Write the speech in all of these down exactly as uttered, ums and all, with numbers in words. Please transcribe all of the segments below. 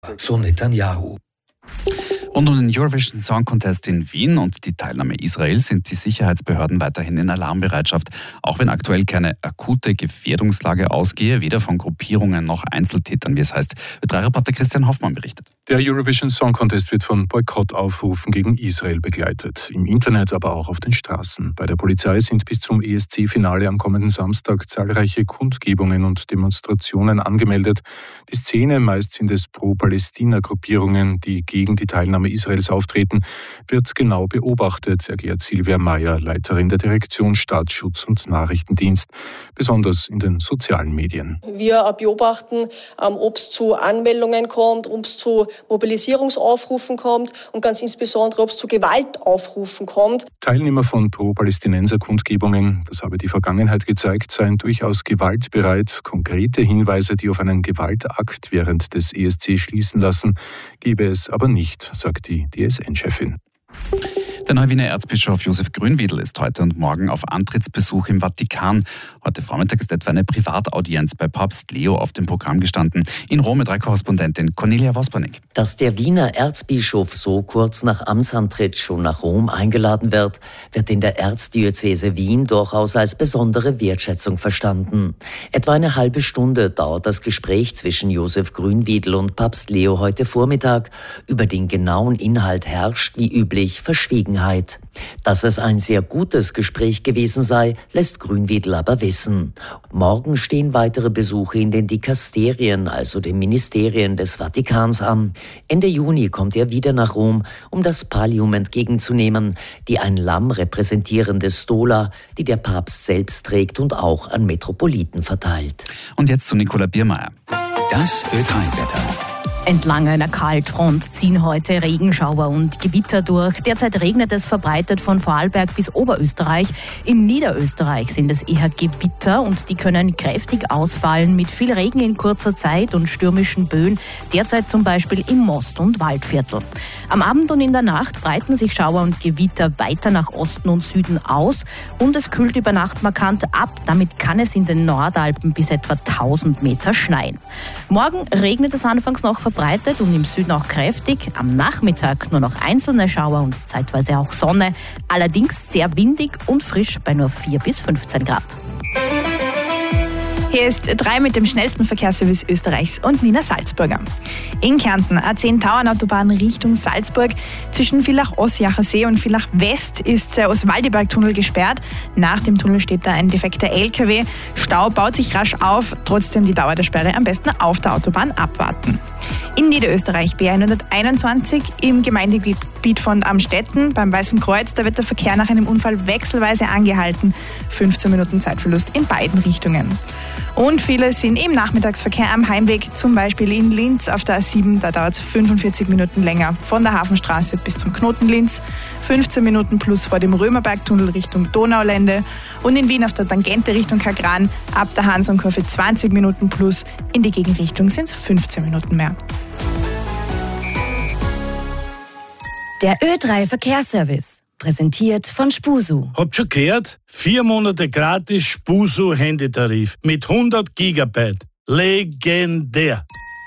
so Netanyahu. Rund um den Eurovision Song Contest in Wien und die Teilnahme Israels sind die Sicherheitsbehörden weiterhin in Alarmbereitschaft, auch wenn aktuell keine akute Gefährdungslage ausgehe, weder von Gruppierungen noch Einzeltätern, wie es heißt. Ö drei Reporter Christian Hoffmann berichtet. Der Eurovision Song Contest wird von Boykottaufrufen gegen Israel begleitet, im Internet, aber auch auf den Straßen. Bei der Polizei sind bis zum E S C-Finale am kommenden Samstag zahlreiche Kundgebungen und Demonstrationen angemeldet. Die Szene, meist sind es Pro-Palästina-Gruppierungen, die gegen die Teilnahme Israels auftreten, wird genau beobachtet, erklärt Silvia Meyer, Leiterin der Direktion Staatsschutz und Nachrichtendienst, besonders in den sozialen Medien. Wir beobachten, ob es zu Anmeldungen kommt, ob es zu Mobilisierungsaufrufen kommt und ganz insbesondere, ob es zu Gewaltaufrufen kommt. Teilnehmer von Pro-Palästinenser-Kundgebungen, das habe die Vergangenheit gezeigt, seien durchaus gewaltbereit. Konkrete Hinweise, die auf einen Gewaltakt während des E S C schließen lassen, gebe es aber nicht, sagt die D S N-Chefin. Der neue Wiener Erzbischof Josef Grünwiedl ist heute und morgen auf Antrittsbesuch im Vatikan. Heute Vormittag ist etwa eine Privataudienz bei Papst Leo auf dem Programm gestanden. In Rom mit drei Korrespondentin Cornelia Vospanik. Dass der Wiener Erzbischof so kurz nach Amtsantritt schon nach Rom eingeladen wird, wird in der Erzdiözese Wien durchaus als besondere Wertschätzung verstanden. Etwa eine halbe Stunde dauert das Gespräch zwischen Josef Grünwiedl und Papst Leo heute Vormittag. Über den genauen Inhalt herrscht wie üblich Verschwiegenheit. Dass es ein sehr gutes Gespräch gewesen sei, lässt Grünwiedl aber wissen. Morgen stehen weitere Besuche in den Dikasterien, also den Ministerien des Vatikans, an. Ende Juni kommt er wieder nach Rom, um das Pallium entgegenzunehmen, die ein Lamm repräsentierende Stola, die der Papst selbst trägt und auch an Metropoliten verteilt. Und jetzt zu Nicola Biermeier. Das Ö drei Wetter. Entlang einer Kaltfront ziehen heute Regenschauer und Gewitter durch. Derzeit regnet es verbreitet von Vorarlberg bis Oberösterreich. In Niederösterreich sind es eher Gewitter und die können kräftig ausfallen mit viel Regen in kurzer Zeit und stürmischen Böen, derzeit zum Beispiel im Most- und Waldviertel. Am Abend und in der Nacht breiten sich Schauer und Gewitter weiter nach Osten und Süden aus und es kühlt über Nacht markant ab. Damit kann es in den Nordalpen bis etwa tausend Meter schneien. Morgen regnet es anfangs noch verbreitet und im Süden auch kräftig. Am Nachmittag nur noch einzelne Schauer und zeitweise auch Sonne. Allerdings sehr windig und frisch bei nur vier bis fünfzehn Grad. Hier ist Ö drei mit dem schnellsten Verkehrsservice Österreichs und Nina Salzburger. In Kärnten A zehn Tauernautobahn Richtung Salzburg. Zwischen Villach-Ossiacher See und Villach-West ist der Oswaldiberg-Tunnel gesperrt. Nach dem Tunnel steht da ein defekter L K W. Stau baut sich rasch auf. Trotzdem die Dauer der Sperre am besten auf der Autobahn abwarten. In Niederösterreich B hunderteinundzwanzig im Gemeindegebiet von Amstetten beim Weißen Kreuz. Da wird der Verkehr nach einem Unfall wechselweise angehalten. fünfzehn Minuten Zeitverlust in beiden Richtungen. Und viele sind im Nachmittagsverkehr am Heimweg, zum Beispiel in Linz auf der A sieben. Da dauert es fünfundvierzig Minuten länger von der Hafenstraße bis zum Knoten Linz. fünfzehn Minuten plus vor dem Römerbergtunnel Richtung Donaulände. Und in Wien auf der Tangente Richtung Kagran ab der Hansonkurve zwanzig Minuten plus. In die Gegenrichtung sind es fünfzehn Minuten mehr. Der Ö drei Verkehrsservice. Präsentiert von Spusu. Habt schon gehört? Vier Monate gratis Spusu Handytarif mit hundert Gigabyte. Legendär.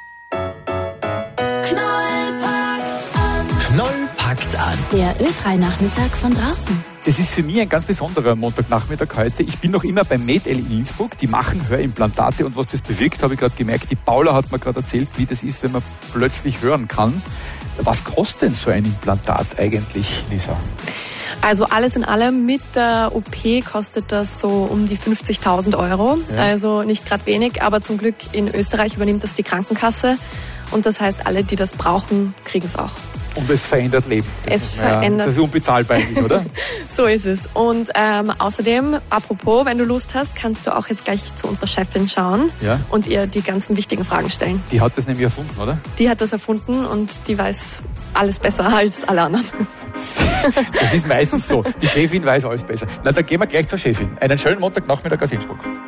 Knoll packt an. Knoll packt an. Der Ö drei Nachmittag von draußen. Das ist für mich ein ganz besonderer Montagnachmittag heute. Ich bin noch immer beim MedL in Innsbruck. Die machen Hörimplantate und was das bewirkt, habe ich gerade gemerkt. Die Paula hat mir gerade erzählt, wie das ist, wenn man plötzlich hören kann. Was kostet denn so ein Implantat eigentlich, Lisa? Also alles in allem mit der O P kostet das so um die fünfzigtausend Euro. Ja. Also nicht gerade wenig, aber zum Glück in Österreich übernimmt das die Krankenkasse. Und das heißt, alle, die das brauchen, kriegen es auch. Und es verändert Leben. Das es verändert. Ja, das ist unbezahlbar eigentlich, oder? So ist es. Und ähm, außerdem, apropos, wenn du Lust hast, kannst du auch jetzt gleich zu unserer Chefin schauen ja. und ihr die ganzen wichtigen Fragen stellen. Die hat das nämlich erfunden, oder? Die hat das erfunden und die weiß alles besser als alle anderen. Das ist meistens so. Die Chefin weiß alles besser. Na, dann gehen wir gleich zur Chefin. Einen schönen Montagnachmittag aus Innsbruck.